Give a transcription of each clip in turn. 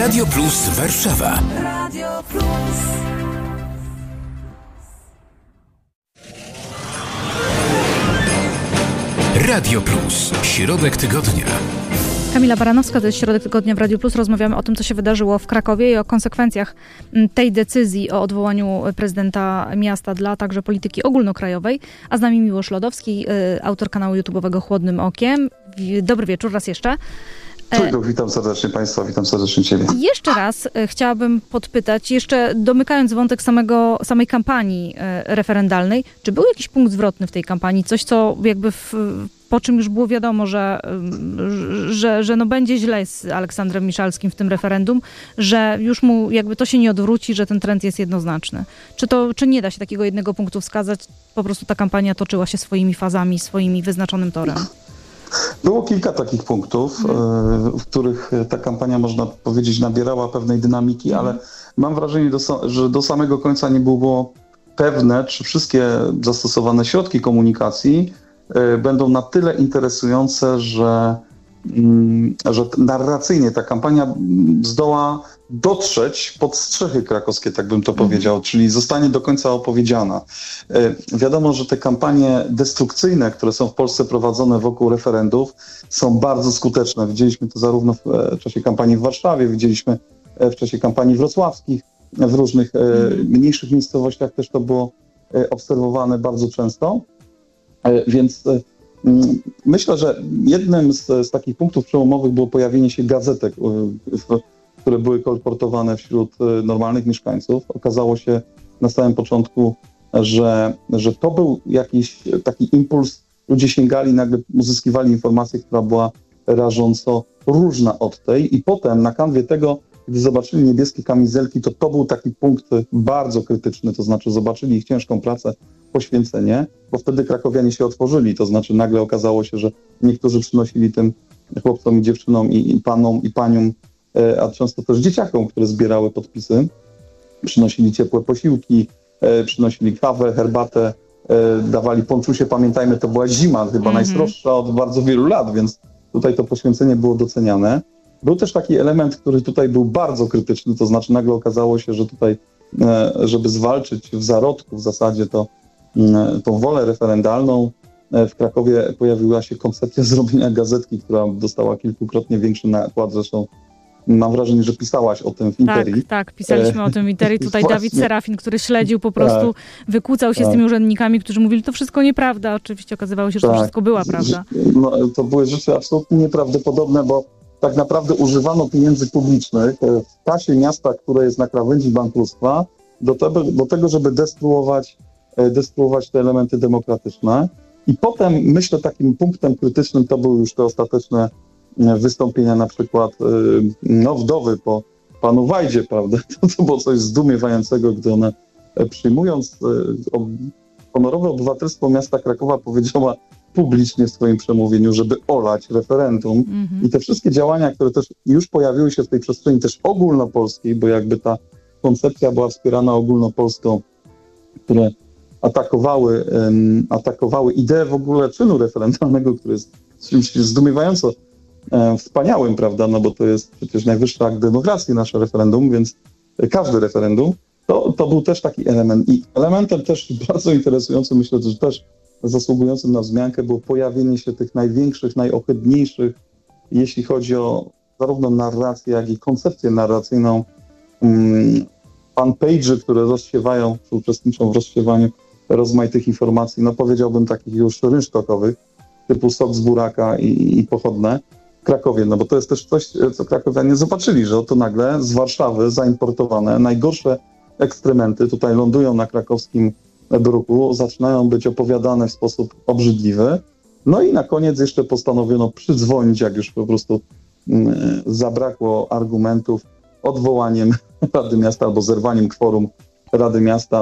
Radio Plus Warszawa. Radio Plus. Radio Plus. Środek tygodnia. Kamila Baranowska, to jest Środek Tygodnia w Radiu Plus. Rozmawiamy o tym, co się wydarzyło w Krakowie i o konsekwencjach tej decyzji o odwołaniu prezydenta miasta dla także polityki ogólnokrajowej. A z nami Miłosz Lodowski, autor kanału YouTube'owego Chłodnym Okiem. Dobry wieczór raz jeszcze. Witam serdecznie Państwa, witam serdecznie Ciebie. Jeszcze raz chciałabym podpytać, jeszcze domykając wątek samej kampanii referendalnej, czy był jakiś punkt zwrotny w tej kampanii? Coś, co jakby po czym już było wiadomo, że no będzie źle z Aleksandrem Miszalskim w tym referendum, że już mu jakby to się nie odwróci, że ten trend jest jednoznaczny. Czy nie da się takiego jednego punktu wskazać? Po prostu ta kampania toczyła się swoimi fazami, swoimi wyznaczonym torem. Było kilka takich punktów, w których ta kampania, można powiedzieć, nabierała pewnej dynamiki, ale mam wrażenie, że do samego końca nie było pewne, czy wszystkie zastosowane środki komunikacji będą na tyle interesujące, że narracyjnie ta kampania zdoła dotrzeć pod strzechy krakowskie, tak bym to powiedział, czyli zostanie do końca opowiedziana. Wiadomo, że te kampanie destrukcyjne, które są w Polsce prowadzone wokół referendów, są bardzo skuteczne. Widzieliśmy to zarówno w czasie kampanii w Warszawie, widzieliśmy w czasie kampanii wrocławskich, w różnych mniejszych miejscowościach też to było obserwowane bardzo często. Więc myślę, że jednym z takich punktów przełomowych było pojawienie się gazetek, które były kolportowane wśród normalnych mieszkańców. Okazało się na samym początku, że to był jakiś taki impuls. Ludzie sięgali, nagle uzyskiwali informację, która była rażąco różna od tej i potem na kanwie tego, gdy zobaczyli niebieskie kamizelki, to był taki punkt bardzo krytyczny, to znaczy zobaczyli ich ciężką pracę, poświęcenie, bo wtedy krakowianie się otworzyli, to znaczy nagle okazało się, że niektórzy przynosili tym chłopcom i dziewczynom i panom i paniom, a często też dzieciakom, które zbierały podpisy, przynosili ciepłe posiłki, przynosili kawę, herbatę, dawali ponczusie, pamiętajmy, to była zima, chyba najsroższa od bardzo wielu lat, więc tutaj to poświęcenie było doceniane. Był też taki element, który tutaj był bardzo krytyczny, to znaczy nagle okazało się, że tutaj, żeby zwalczyć w zarodku w zasadzie tą wolę referendalną, w Krakowie pojawiła się koncepcja zrobienia gazetki, która dostała kilkukrotnie większy nakład. Zresztą mam wrażenie, że pisałaś o tym w Interii. Tak, pisaliśmy o tym w Interii. Tutaj Dawid Serafin, który śledził po prostu, wykłócał się z tymi urzędnikami, którzy mówili, to wszystko nieprawda. Oczywiście okazywało się, że to wszystko była prawda. To były rzeczy absolutnie nieprawdopodobne, bo tak naprawdę używano pieniędzy publicznych w kasie miasta, które jest na krawędzi bankructwa, do tego, żeby destruować te elementy demokratyczne. I potem, myślę, takim punktem krytycznym to były już te ostateczne wystąpienia, na przykład wdowy po panu Wajdzie, prawda? To było coś zdumiewającego, gdy ona, przyjmując honorowe obywatelstwo miasta Krakowa, powiedziała publicznie w swoim przemówieniu, żeby olać referendum. I te wszystkie działania, które też już pojawiły się w tej przestrzeni też ogólnopolskiej, bo jakby ta koncepcja była wspierana ogólnopolską, które atakowały ideę w ogóle czynu referendalnego, który jest czymś zdumiewająco wspaniałym, prawda, no bo to jest przecież najwyższy akt demokracji, nasze referendum, więc każde referendum, to był też taki element. I elementem też bardzo interesującym, myślę, że też zasługującym na wzmiankę było pojawienie się tych największych, najohydniejszych, jeśli chodzi o zarówno narrację, jak i koncepcję narracyjną, fanpage'y, które rozsiewają, czy uczestniczą w rozsiewaniu rozmaitych informacji, no powiedziałbym takich już rynsztokowych, typu sok z buraka i pochodne w Krakowie, no bo to jest też coś, co krakowianie zobaczyli, że oto nagle z Warszawy zaimportowane najgorsze ekstrementy tutaj lądują na krakowskim bruku, zaczynają być opowiadane w sposób obrzydliwy. No i na koniec jeszcze postanowiono przydzwonić, jak już po prostu zabrakło argumentów, odwołaniem Rady Miasta albo zerwaniem kworum Rady Miasta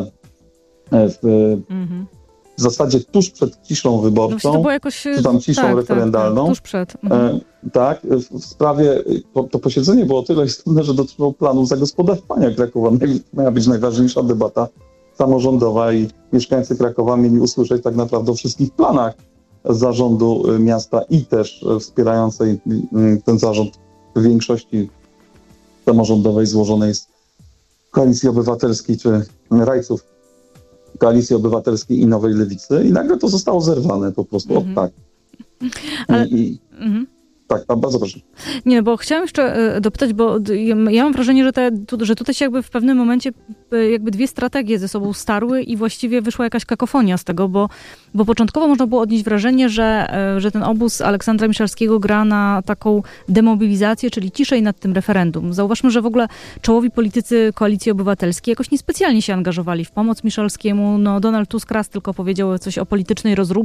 w zasadzie tuż przed ciszą wyborczą, to było jakoś, czy tam ciszą referendalną. Tuż przed. W sprawie, to posiedzenie było o tyle istotne, że dotyczyło planu zagospodarowania Krakowa. Miała być najważniejsza debata samorządowa i mieszkańcy Krakowa mieli usłyszeć tak naprawdę o wszystkich planach zarządu miasta i też wspierającej ten zarząd w większości samorządowej złożonej z Koalicji Obywatelskiej czy rajców Koalicji Obywatelskiej i Nowej Lewicy i nagle to zostało zerwane po prostu. Tak. Ale... Tak, bardzo proszę. Nie, bo chciałam jeszcze dopytać, bo ja mam wrażenie, że tutaj się jakby w pewnym momencie jakby dwie strategie ze sobą starły i właściwie wyszła jakaś kakofonia z tego, bo początkowo można było odnieść wrażenie, że ten obóz Aleksandra Miszalskiego gra na taką demobilizację, czyli ciszej nad tym referendum. Zauważmy, że w ogóle czołowi politycy Koalicji Obywatelskiej jakoś niespecjalnie się angażowali w pomoc Miszalskiemu. No, Donald Tusk raz tylko powiedział coś o politycznej rozróbce,